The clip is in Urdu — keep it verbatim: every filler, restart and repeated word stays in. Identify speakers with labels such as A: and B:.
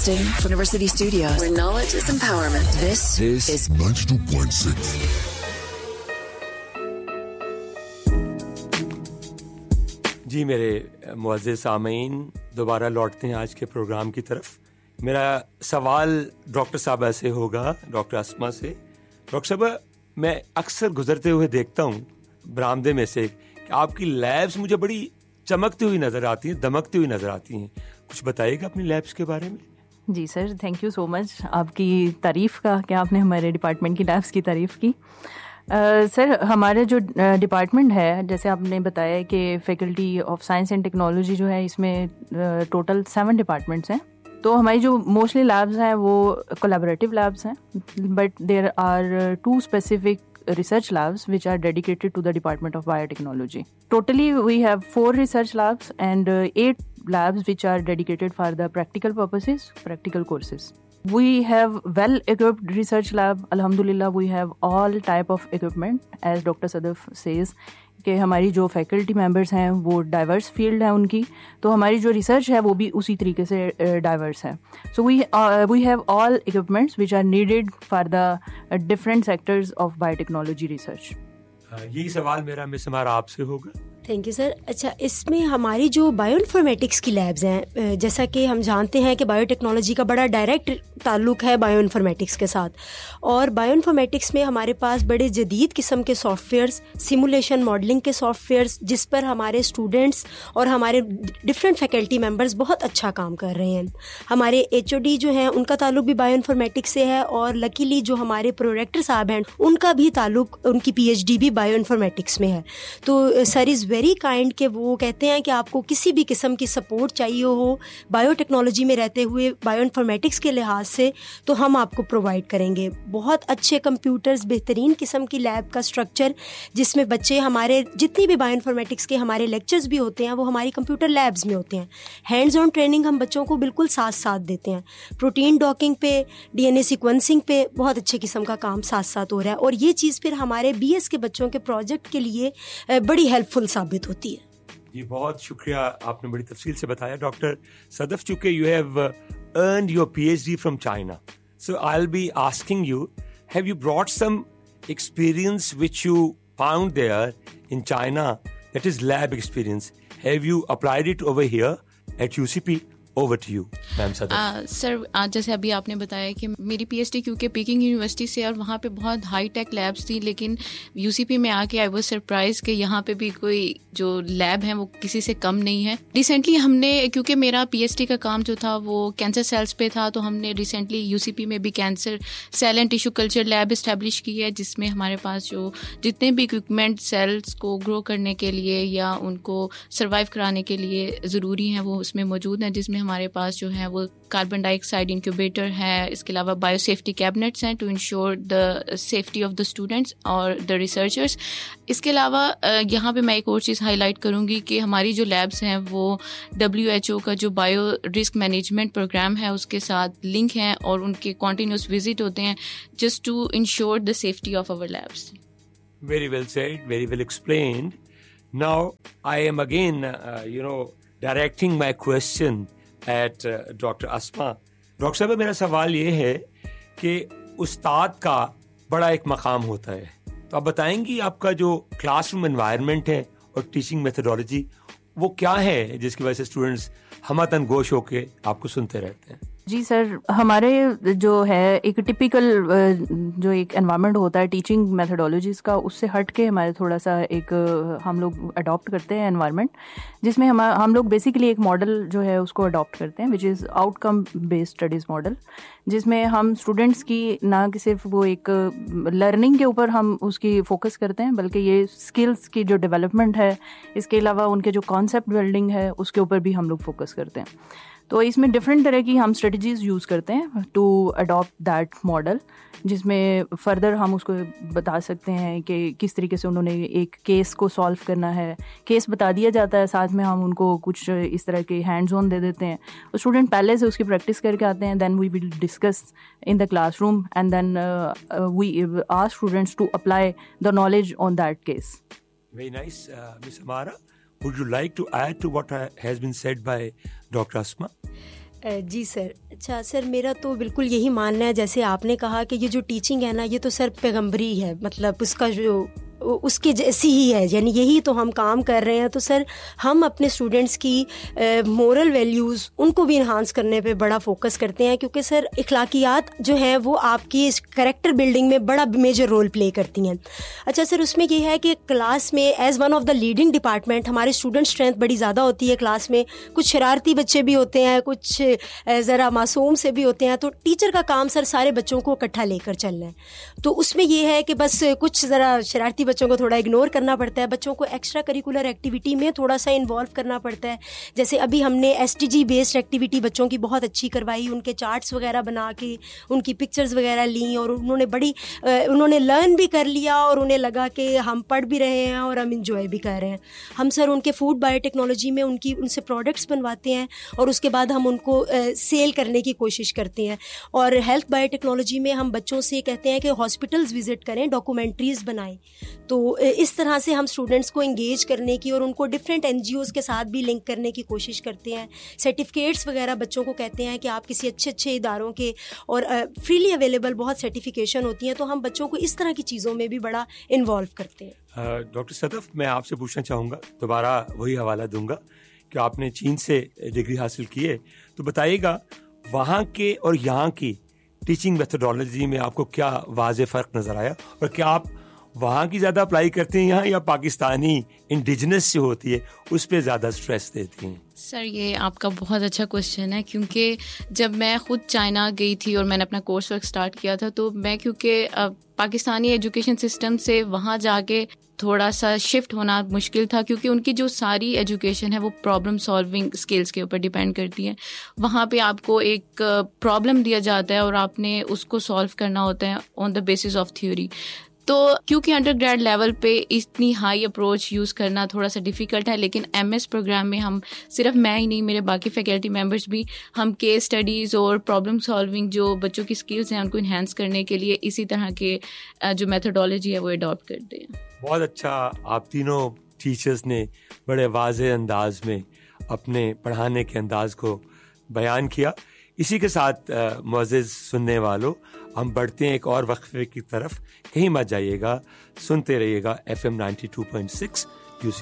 A: Broadcasting from University Studios, where knowledge is empowerment. This, this is
B: ninety-two point six.
C: جی میرے معزز سامعین، دوبارہ لوٹتے ہیں آج کے پروگرام کی طرف. میرا سوال ڈاکٹر صاحبہ سے ہوگا، ڈاکٹر اسما سے. ڈاکٹر صاحبہ، میں اکثر گزرتے ہوئے دیکھتا ہوں برآمدے میں سے کہ آپ کی لیبس مجھے بڑی چمکتی ہوئی نظر آتی ہیں، دمکتی ہوئی نظر آتی ہیں. کچھ بتائیے گا اپنی لیبس کے بارے میں؟
D: جی سر، تھینک یو سو مچ آپ کی تعریف کا کہ آپ نے ہمارے ڈپارٹمنٹ کی لیبس کی تعریف کی. سر uh, ہمارے جو ڈپارٹمنٹ uh, ہے، جیسے آپ نے بتایا کہ faculty of science and technology جو ہے، اس میں ٹوٹل سیون ڈپارٹمنٹس ہیں. تو ہماری جو موسٹلی لیبس ہیں وہ کولیبریٹیو لیبس ہیں، but there are to specific research labs which are dedicated to the department of bio technology. Totally we have four research labs and at labs which are dedicated for the practical purposes, practical courses. We have well equipped research lab. Alhamdulillah, we have all type of equipment. As Doctor Sadaf says کہ ہماری جو فیکلٹی ممبرس ہیں وہ ڈائیورس فیلڈ ہے ان کی، تو ہماری جو ریسرچ ہے وہ بھی اسی طریقے سے ڈائیورس ہے. سو وی we have all equipments which are needed for the different sectors of bio technology research.
C: یہی سوال میرا مس ہمارا آپ سے ہوگا.
E: Thank you sir. اچھا، اس میں ہماری جو بایو انفارمیٹکس کی لیبز ہیں، جیسا کہ ہم جانتے ہیں کہ بایو ٹیکنالوجی کا بڑا ڈائریکٹ تعلق ہے بایو انفارمیٹکس کے ساتھ، اور بایو انفارمیٹکس میں ہمارے پاس بڑے جدید قسم کے سافٹ ویئرس، سیمولیشن ماڈلنگ کے سافٹ ویئرس، جس پر ہمارے اسٹوڈنٹس اور ہمارے ڈفرینٹ فیکلٹی ممبرس بہت اچھا کام کر رہے ہیں. ہمارے ایچ او ڈی جو ہیں ان کا تعلق بھی بایو انفارمیٹکس سے ہے، اور لکیلی جو ہمارے پروریکٹر صاحب ہیں ان کا بھی تعلق، ان کی پی ایچ ڈی بھی بایو انفارمیٹکس میں ہے. تو سر از ویری کائنڈ کہ وہ کہتے ہیں کہ آپ کو کسی بھی قسم کی سپورٹ چاہیے ہو بایو ٹیکنالوجی میں رہتے ہوئے بایو انفارمیٹکس کے لحاظ سے، تو ہم آپ کو پرووائڈ کریں گے. بہت اچھے کمپیوٹرز، بہترین قسم کی لیب کا اسٹرکچر، جس میں بچے ہمارے جتنی بھی بایو انفارمیٹکس کے ہمارے لیکچرز بھی ہوتے ہیں وہ ہماری کمپیوٹر لیبز میں ہوتے ہیں. ہینڈز آن ٹریننگ ہم بچوں کو بالکل ساتھ ساتھ دیتے ہیں. پروٹین ڈاکنگ پہ، ڈی این اے سیکوینسنگ پہ بہت اچھے قسم کا کام ساتھ ساتھ ہو رہا ہے، اور یہ چیز پھر ہمارے بی ایس کے بچوں کے پروجیکٹ کے لیے بڑی ہیلپ فل ثابت ہوتی ہے.
C: جی بہت شکریہ، آپ نے بڑی تفصیل سے بتایا. ڈاکٹر صدف، چونکہ you have earned your P H D from China, so I will be asking you, have you brought some experience which you found there in China that is lab experience, have you applied it over here at you C P? Over to you, ma'am.
F: سر جیسے ابھی آپ نے بتایا کہ میری پی ایچ ڈی کیونکہ پیکنگ یونیورسٹی سے، اور وہاں پہ بہت ہائی ٹیک لیبس تھیں، لیکن یو سی پی میں آ کے آئی واز سرپرائز کہ یہاں پہ بھی کوئی جو لیب ہیں وہ کسی سے کم نہیں ہے. ریسنٹلی ہم نے، کیونکہ میرا پی ایچ ڈی کا کام جو تھا وہ کینسر سیلس پہ تھا، تو ہم نے ریسنٹلی یو سی پی میں بھی cancer cell and tissue culture lab establish کی ہے، جس میں ہمارے پاس جو جتنے بھی اکوپمنٹ سیلس کو گرو کرنے کے لیے یا ان کو سروائیو کرانے کے لیے ضروری ہیں وہ اس میں موجود ہیں، جس میں ہمارے پاس جو ہے وہ کاربن ڈائی آکسائڈ انکیوبیٹر ہے. اس کے علاوہ بایو سیفٹی کیبنٹس ہیں to ensure the safety of the students اور دا ریسرچرس. اس کے علاوہ یہاں پہ میں ایک اور چیز ہائی لائٹ کروں گی کہ ہماری جو لیبس ہیں وہ ڈبلیو ایچ او کا جو بایو رسک مینجمنٹ پروگرام ہے اس کے ساتھ لنک ہیں، اور ان کے کنٹینیوس وزٹ ہوتے ہیں just to ensure the safety of our labs.
C: Very well said, very well explained. Now I am again, uh, you know, directing my question at doctor Asma. Doctor صاحب، میرا سوال یہ ہے کہ استاد کا بڑا ایک مقام ہوتا ہے، تو آپ بتائیں گی آپ کا جو کلاس روم انوائرمنٹ ہے اور ٹیچنگ میتھڈالوجی وہ کیا ہے جس کی وجہ سے اسٹوڈنٹس ہمہ گوش ہو کے آپ کو سنتے رہتے ہیں؟
D: جی سر، ہمارے جو ہے ایک ٹپیکل جو ایک انوائرمنٹ ہوتا ہے ٹیچنگ میتھڈالوجیز کا، اس سے ہٹ کے ہمارے تھوڑا سا ایک ہم لوگ اڈاپٹ کرتے ہیں انوائرمنٹ، جس میں ہم ہم لوگ بیسیکلی ایک ماڈل جو ہے اس کو اڈاپٹ کرتے ہیں وچ is out come based studies model, جس میں ہم اسٹوڈنٹس کی نہ کہ صرف وہ ایک لرننگ کے اوپر ہم اس کی فوکس کرتے ہیں، بلکہ یہ اسکلس کی جو ڈیولپمنٹ ہے، اس کے علاوہ ان کے جو کانسیپٹ بلڈنگ ہے اس کے اوپر بھی ہم لوگ فوکس کرتے ہیں. تو اس میں ڈفرینٹ طرح کی ہم اسٹریٹجیز یوز کرتے ہیں ٹو اڈاپٹ دیٹ ماڈل، جس میں فردر ہم اس کو بتا سکتے ہیں کہ کس طریقے سے انہوں نے ایک کیس کو سالو کرنا ہے. کیس بتا دیا جاتا ہے، ساتھ میں ہم ان کو کچھ اس طرح کے ہینڈز آن دے دیتے ہیں. اسٹوڈنٹ پہلے سے اس کی پریکٹس کر کے آتے ہیں، دین وی will discuss in the class room and then we ask students to apply the knowledge on that case.
C: Very nice. uh, Miz Amara, would you like to add to what has been said by Doctor Asma?
E: جی سر. اچھا سر, میرا تو بالکل یہی ماننا ہے جیسے آپ نے کہا کہ یہ جو ٹیچنگ ہے نا یہ تو سر پیغمبری ہے, مطلب اس کا جو اس کے جیسی ہی ہے, یعنی یہی تو ہم کام کر رہے ہیں. تو سر ہم اپنے اسٹوڈنٹس کی مورل ویلیوز ان کو بھی انہانس کرنے پہ بڑا فوکس کرتے ہیں, کیونکہ سر اخلاقیات جو ہیں وہ آپ کی کریکٹر بلڈنگ میں بڑا میجر رول پلے کرتی ہیں. اچھا سر, اس میں یہ ہے کہ کلاس میں as one of the leading department ہمارے اسٹوڈنٹ اسٹرینتھ بڑی زیادہ ہوتی ہے کلاس میں. کچھ شرارتی بچے بھی ہوتے ہیں, کچھ ذرا معصوم سے بھی ہوتے ہیں, تو ٹیچر کا کام سر سارے بچوں کو اکٹھا لے کر چلنا ہے. تو اس میں یہ ہے کہ بس کچھ ذرا شرارتی بچوں کو تھوڑا اگنور کرنا پڑتا ہے, بچوں کو ایکسٹرا کریکولر ایکٹیویٹی میں تھوڑا سا انوالو کرنا پڑتا ہے. جیسے ابھی ہم نے S T G based activity بچوں کی بہت اچھی کروائی, ان کے چارٹس وغیرہ بنا کے ان کی پکچرز وغیرہ لیں, اور انہوں نے بڑی انہوں نے لرن بھی کر لیا, اور انہیں لگا کہ ہم پڑھ بھی رہے ہیں اور ہم انجوائے بھی کر رہے ہیں. ہم سر ان کے فوڈ بایو ٹیکنالوجی میں ان کی ان سے پروڈکٹس بنواتے ہیں, اور اس کے بعد ہم ان کو سیل کرنے کی کوشش کرتے ہیں. اور ہیلتھ بایو ٹیکنالوجی میں ہم بچوں سے کہتے ہیں کہ ہاسپٹلز وزٹ کریں, ڈاکومنٹریز بنائیں. تو اس طرح سے ہم اسٹوڈنٹس کو انگیج کرنے کی اور ان کو ڈفرینٹ این جی اوز کے ساتھ بھی لنک کرنے کی کوشش کرتے ہیں. سرٹیفکیٹس وغیرہ بچوں کو کہتے ہیں کہ آپ کسی اچھے اچھے اداروں کے, اور فریلی اویلیبل بہت سرٹیفکیشن ہوتی ہیں, تو ہم بچوں کو اس طرح کی چیزوں میں بھی بڑا انوالو کرتے ہیں.
C: ڈاکٹر صدف, میں آپ سے پوچھنا چاہوں گا, دوبارہ وہی حوالہ دوں گا کہ آپ نے چین سے ڈگری حاصل کی ہے, تو بتائیے گا وہاں کے اور یہاں کی ٹیچنگ میتھڈالوجی میں آپ کو کیا واضح فرق نظر آیا, اور کیا آپ وہاں کی زیادہ اپلائی کرتے ہیں یہاں, یا پاکستانی انڈیجنس جو ہوتی ہے اس پہ زیادہ اسٹریس دیتی ہیں؟
F: سر یہ آپ کا بہت اچھا کوشچن ہے, کیونکہ جب میں خود چائنا گئی تھی اور میں نے اپنا کورس ورک اسٹارٹ کیا تھا, تو میں کیونکہ پاکستانی ایجوکیشن سسٹم سے وہاں جا کے تھوڑا سا شفٹ ہونا مشکل تھا, کیونکہ ان کی جو ساری ایجوکیشن ہے وہ پرابلم سالونگ اسکلس کے اوپر ڈیپینڈ کرتی ہے. وہاں پہ آپ کو ایک پرابلم دیا جاتا ہے اور آپ نے اس کو سالو کرنا ہوتا ہے آن دا بیسس آف تھیوری. تو کیونکہ انڈر گریڈ لیول پہ اتنی ہائی اپروچ یوز کرنا تھوڑا سا ڈیفیکلٹ ہے, لیکن ایم ایس پروگرام میں ہم صرف میں ہی نہیں, میرے باقی فیکلٹی ممبرس بھی, ہم کیس اسٹڈیز اور پرابلم سالونگ جو بچوں کی اسکلس ہیں ان کو انہینس کرنے کے لیے اسی طرح کے جو میتھڈالوجی ہے وہ اڈاپٹ کرتے ہیں.
C: بہت اچھا, آپ تینوں ٹیچرز نے بڑے واضح انداز میں اپنے پڑھانے کے انداز کو بیان کیا. اسی کے ساتھ معزز سننے والوں, ہم بڑھتے ہیں ایک اور وقفے کی طرف, کہیں مت جائیے گا, سنتے رہیے گا F M ninety two point six